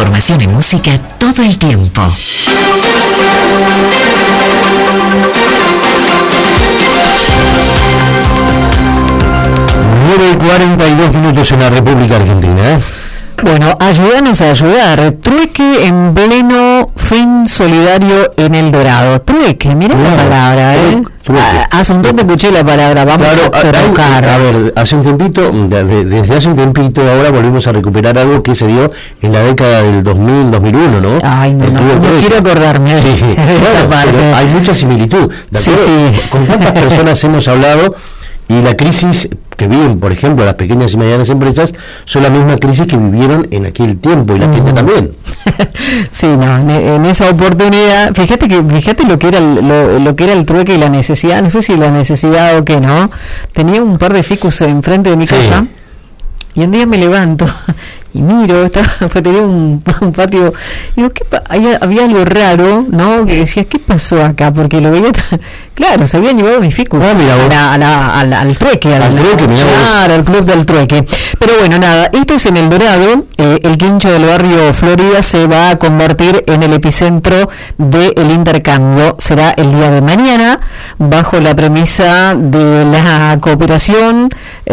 información y música todo el tiempo. 9:42 en la República Argentina. Bueno, ayúdanos a ayudar. Trueque en pleno fin solidario en El Dorado. Trueque, mira la palabra, hace un rato escuché la palabra, vamos a tocar. A ver, hace un tiempito, desde hace un tiempito ahora volvimos a recuperar algo que se dio en la década del 2000, 2001, ¿no? Ay, no quiero acordarme de esa parte. Hay mucha similitud, ¿de acuerdo? Sí. ¿Con cuántas personas hemos hablado? Y la crisis que viven, por ejemplo, las pequeñas y medianas empresas son la misma crisis que vivieron en aquel tiempo, y la gente también. Sí, no, en esa oportunidad, fíjate lo que era el trueque y la necesidad, no sé si la necesidad o qué, ¿no? Tenía un par de ficus enfrente de mi casa, y un día me levanto y miro, tenía un patio, y digo, había algo raro, ¿no? Que decía, ¿qué pasó acá? Porque lo veía, claro, se habían llevado mis ficus al trueque, al club del trueque. Pero bueno, nada, esto es en El Dorado. El quincho del barrio Florida se va a convertir en el epicentro del intercambio. Será el día de mañana, bajo la premisa de la cooperación,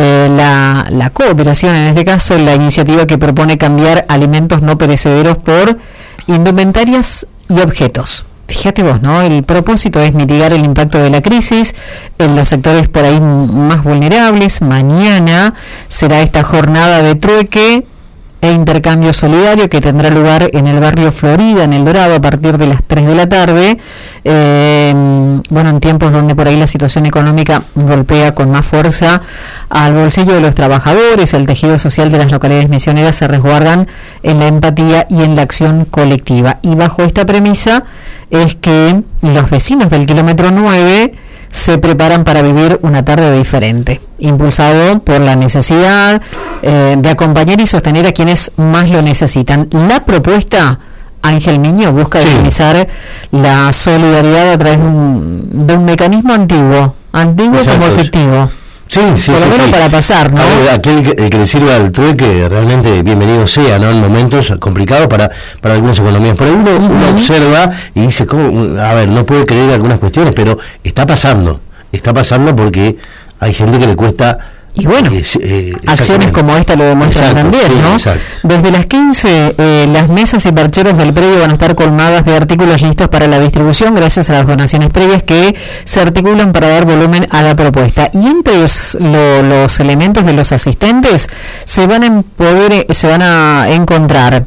la cooperación en este caso, la iniciativa que propone cambiar alimentos no perecederos por indumentarias y objetos. Fíjate vos, ¿no? El propósito es mitigar el impacto de la crisis en los sectores por ahí más vulnerables. Mañana será esta jornada de trueque e intercambio solidario que tendrá lugar en el barrio Florida, en El Dorado, a partir de las 3 de la tarde. Bueno, en tiempos donde por ahí la situación económica golpea con más fuerza al bolsillo de los trabajadores, el tejido social de las localidades misioneras se resguardan en la empatía y en la acción colectiva. Y bajo esta premisa es que los vecinos del kilómetro 9 se preparan para vivir una tarde diferente, impulsado por la necesidad de acompañar y sostener a quienes más lo necesitan. La propuesta, Ángel Niño, busca dinamizar la solidaridad a través de un mecanismo antiguo como efectivo. Sí, por lo menos para pasar, ¿no? Aquel que le sirva al trueque, realmente bienvenido sea, ¿no? En momentos complicados para algunas economías. Por ahí uno observa y dice, no puede creer algunas cuestiones, pero está pasando porque hay gente que le cuesta. Y bueno, acciones como esta lo demuestran también, ¿no? Exacto. Desde las 15, las mesas y percheros del predio van a estar colmadas de artículos listos para la distribución gracias a las donaciones previas que se articulan para dar volumen a la propuesta. Y entre los elementos de los asistentes se van a encontrar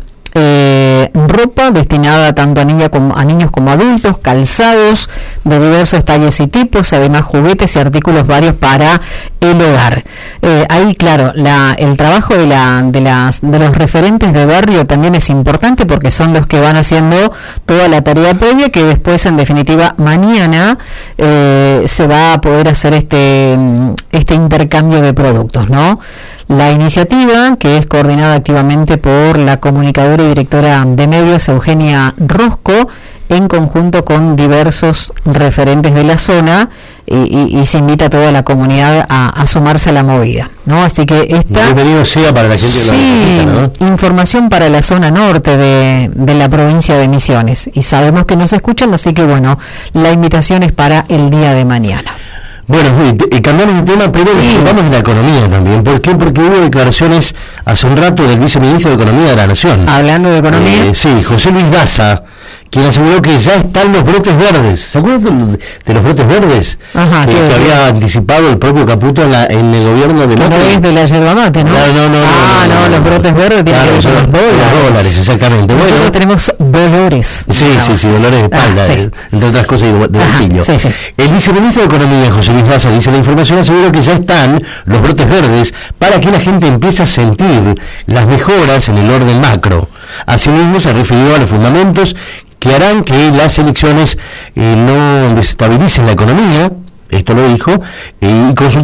ropa destinada tanto a niños como adultos, calzados de diversos talles y tipos, además juguetes y artículos varios para el hogar. Ahí, claro, el trabajo de los referentes de barrio también es importante porque son los que van haciendo toda la tarea previa, que después, en definitiva, mañana se va a poder hacer este intercambio de productos, ¿no? La iniciativa, que es coordinada activamente por la comunicadora y directora de medios Eugenia Rosco, en conjunto con diversos referentes de la zona, y se invita a toda la comunidad a sumarse a la movida, ¿no? Así que bienvenido sea para la gente que lo necesita, ¿no? Información para la zona norte de la provincia de Misiones, y sabemos que nos escuchan, así que bueno, la invitación es para el día de mañana. Bueno, cambiamos de tema, pero vamos a la economía también. ¿Por qué? Porque hubo declaraciones hace un rato del viceministro de Economía de la Nación. Hablando de economía. Sí, José Luis Daza, quien aseguró que ya están los brotes verdes. ¿Se acuerdan de los brotes verdes? Ajá, que había anticipado el propio Caputo en el gobierno de Macri. No es de la yerba mate, ¿no? No, los brotes verdes tienen que ver con los dólares, exactamente. Nosotros tenemos dolores. Sí, dolores de espalda, entre otras cosas, de bolsillo. Sí. El viceministro de Economía, José Luis Daza, dice: la información asegura que ya están los brotes verdes para que la gente empiece a sentir las mejoras en el orden macro. Asimismo, se refirió a los fundamentos que harán que las elecciones no desestabilicen la economía, esto lo dijo, y consultó